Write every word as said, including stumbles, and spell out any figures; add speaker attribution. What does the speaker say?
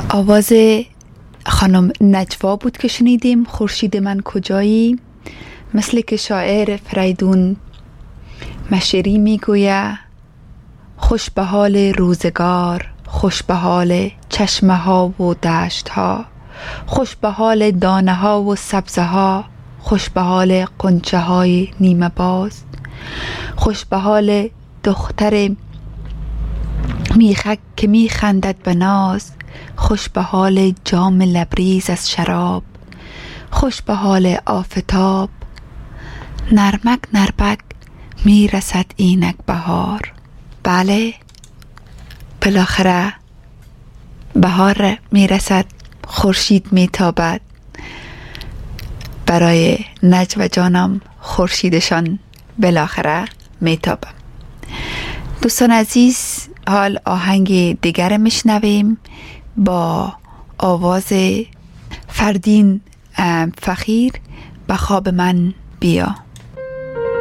Speaker 1: آواز خانم نجوا بود که شنیدیم. خورشید من کجایی؟ مثل که شاعر فریدون مشیری میگوید خوش به حال روزگار، خوش به حال چشمه ها و دشت ها، خوش به حال دانه ها و سبزه ها، خوش به حال قنچه های نیمه باز، خوش به حال دختر میخک که میخندد به ناز، خوش به حال جام لبریز از شراب، خوش به حال آفتاب، نرمک نرمک میرسد اینک بهار. بله، بالاخره بهار میرسد، خورشید میتابد. برای نجوا جانم خورشیدشان بالاخره میتابد. دوستان عزیز، حال آهنگ دیگر میشنویم با آواز فردین فخیر. به خواب من بیا.